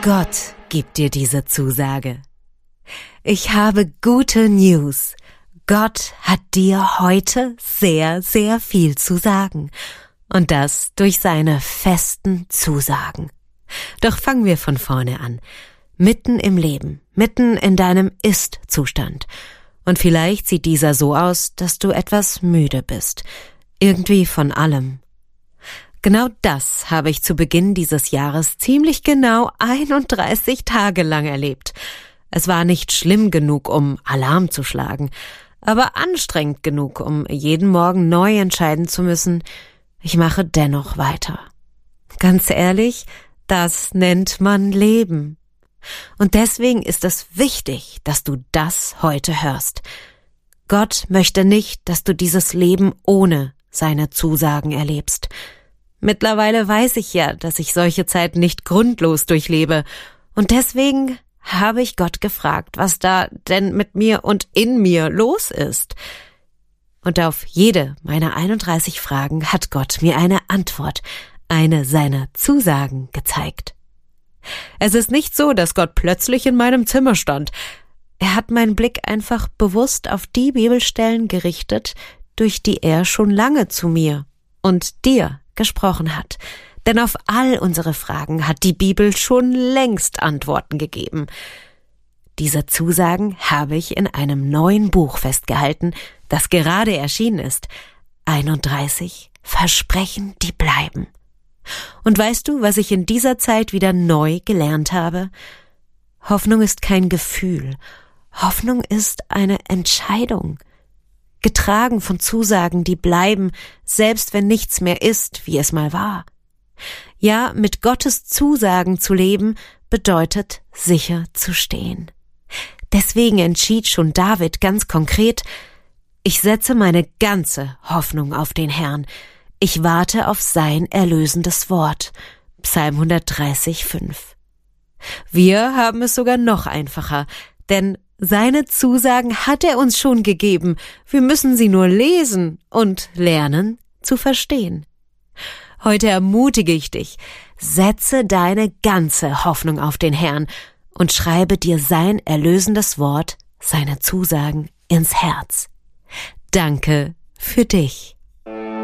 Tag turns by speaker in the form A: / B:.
A: Gott gibt dir diese Zusage. Ich habe gute News. Gott hat dir heute sehr, sehr viel zu sagen. Und das durch seine festen Zusagen. Doch fangen wir von vorne an. Mitten im Leben, mitten in deinem Ist-Zustand. Und vielleicht sieht dieser so aus, dass du etwas müde bist. Irgendwie von allem. Genau das habe ich zu Beginn dieses Jahres ziemlich genau 31 Tage lang erlebt. Es war nicht schlimm genug, um Alarm zu schlagen, aber anstrengend genug, um jeden Morgen neu entscheiden zu müssen, ich mache dennoch weiter. Ganz ehrlich, das nennt man Leben. Und deswegen ist es wichtig, dass du das heute hörst. Gott möchte nicht, dass du dieses Leben ohne seine Zusagen erlebst. Mittlerweile weiß ich ja, dass ich solche Zeiten nicht grundlos durchlebe. Und deswegen habe ich Gott gefragt, was da denn mit mir und in mir los ist. Und auf jede meiner 31 Fragen hat Gott mir eine Antwort, eine seiner Zusagen gezeigt. Es ist nicht so, dass Gott plötzlich in meinem Zimmer stand. Er hat meinen Blick einfach bewusst auf die Bibelstellen gerichtet, durch die er schon lange zu mir und dir gesprochen hat. Denn auf all unsere Fragen hat die Bibel schon längst Antworten gegeben. Diese Zusagen habe ich in einem neuen Buch festgehalten, das gerade erschienen ist. 31 Versprechen, die bleiben. Und weißt du, was ich in dieser Zeit wieder neu gelernt habe? Hoffnung ist kein Gefühl. Hoffnung ist eine Entscheidung. Getragen von Zusagen, die bleiben, selbst wenn nichts mehr ist, wie es mal war. Ja, mit Gottes Zusagen zu leben, bedeutet sicher zu stehen. Deswegen entschied schon David ganz konkret: Ich setze meine ganze Hoffnung auf den Herrn. Ich warte auf sein erlösendes Wort. Psalm 130,5. Wir haben es sogar noch einfacher, denn seine Zusagen hat er uns schon gegeben. Wir müssen sie nur lesen und lernen zu verstehen. Heute ermutige ich dich, setze deine ganze Hoffnung auf den Herrn und schreibe dir sein erlösendes Wort, seine Zusagen ins Herz. Danke für dich.